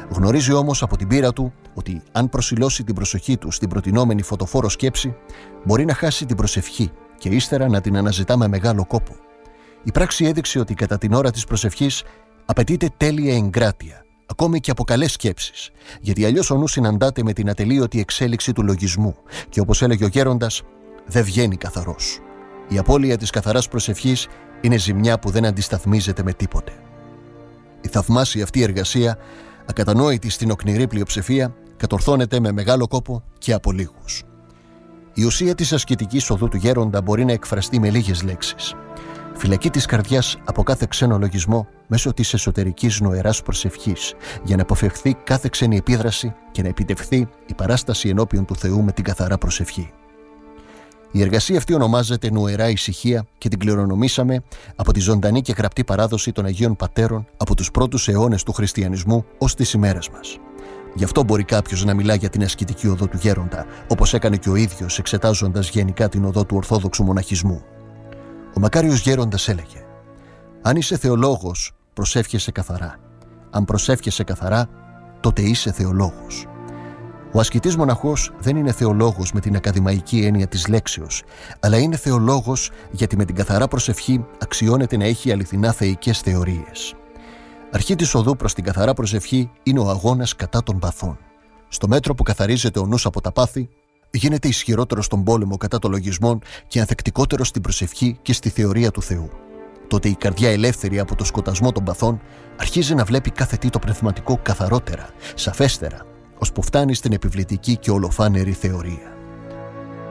Γνωρίζει όμως από την πείρα του ότι αν προσηλώσει την προσοχή του στην προτινόμενη φωτοφόρο σκέψη, μπορεί να χάσει την προσευχή και ύστερα να την αναζητά με μεγάλο κόπο. Η πράξη έδειξε ότι κατά την ώρα της προσευχής απαιτείται τέλεια εγκράτεια, ακόμη και από καλές σκέψεις, γιατί αλλιώς ο νους συναντάται με την ατελείωτη εξέλιξη του λογισμού και, όπως έλεγε ο γέροντας, δεν βγαίνει καθαρός. Η απώλεια της καθαράς προσευχής είναι ζημιά που δεν αντισταθμίζεται με τίποτε. Η θαυμάσια αυτή εργασία, ακατανόητη στην οκνηρή πλειοψηφία, κατορθώνεται με μεγάλο κόπο και από λίγους. Η ουσία της ασκητικής οδού του γέροντα μπορεί να εκφραστεί με λίγες λέξεις. Φυλακή της καρδιάς από κάθε ξένο λογισμό μέσω της εσωτερικής νοεράς προσευχής, για να αποφευχθεί κάθε ξένη επίδραση και να επιτευχθεί η παράσταση ενώπιον του Θεού με την καθαρά προσευχή. Η εργασία αυτή ονομάζεται νοερά ησυχία και την κληρονομήσαμε από τη ζωντανή και γραπτή παράδοση των Αγίων Πατέρων από τους πρώτους αιώνες του χριστιανισμού ως τις ημέρες μας. Γι' αυτό μπορεί κάποιος να μιλά για την ασκητική οδό του γέροντα, όπως έκανε και ο ίδιος εξετάζοντας γενικά την οδό του Ορθόδοξου μοναχισμού. Ο μακάριος γέροντας έλεγε: «Αν είσαι θεολόγος, προσεύχεσαι καθαρά. Αν προσεύχεσαι καθαρά, τότε είσαι θεολόγος». Ο ασκητής μοναχός δεν είναι θεολόγος με την ακαδημαϊκή έννοια της λέξεως, αλλά είναι θεολόγος γιατί με την καθαρά προσευχή αξιώνεται να έχει αληθινά θεϊκές θεωρίες. Αρχή της οδού προς την καθαρά προσευχή είναι ο αγώνας κατά των παθών. Στο μέτρο που καθαρίζεται ο νους από τα πάθη, γίνεται ισχυρότερος στον πόλεμο κατά των λογισμών και ανθεκτικότερος στην προσευχή και στη θεωρία του Θεού. Τότε η καρδιά ελεύθερη από το σκοτασμό των παθών αρχίζει να βλέπει κάθε τι το πνευματικό καθαρότερα, σαφέστερα, ώσπου φτάνει στην επιβλητική και ολοφάνερη θεωρία.